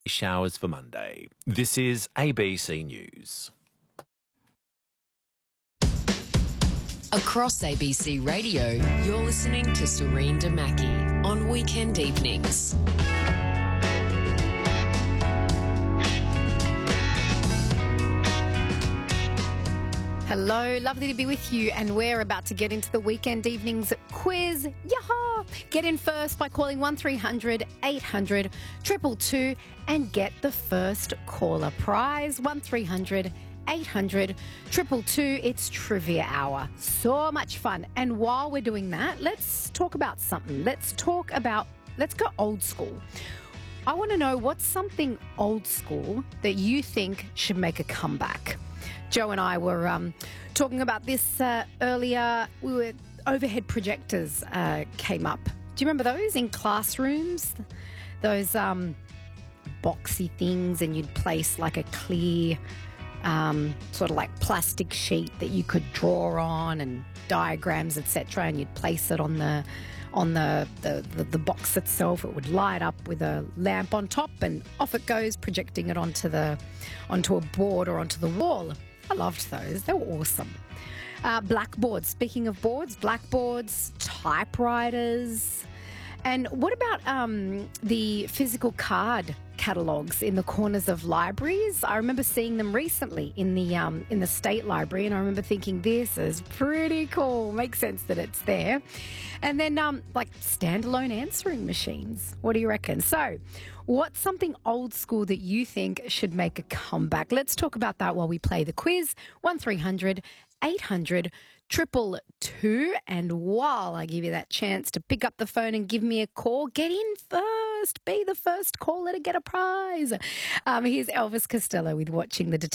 Showers for Monday. This is ABC News. Across ABC Radio, you're listening to Serene Damaki on weekend evenings. Hello, lovely to be with you, and we're about to get into the weekend evenings quiz. Yaha! Get in first by calling 1300 800 222 and get the first caller prize. 1300 800 222. It's trivia hour. So much fun. And while we're doing that, let's talk about something. Let's go old school. I want to know what's something old school that you think should make a comeback. Joe and I were talking about this earlier. Overhead projectors came up. Do you remember those in classrooms? Those boxy things, and you'd place like a clear sort of like plastic sheet that you could draw on and diagrams, etc. And you'd place it on the box itself. It would light up with a lamp on top, and off it goes, projecting it onto a board or onto the wall. I loved those. They were awesome. Blackboards. Speaking of boards, blackboards, typewriters. And what about the physical card catalogues in the corners of libraries? I remember seeing them recently in the State Library, and I remember thinking, this is pretty cool. Makes sense that it's there. And then like standalone answering machines. What do you reckon? So what's something old school that you think should make a comeback? Let's talk about that while we play the quiz. 1300 800 222. And while I give you that chance to pick up the phone and give me a call, get in first. Be the first caller to get a prize. Here's Elvis Costello with Watching the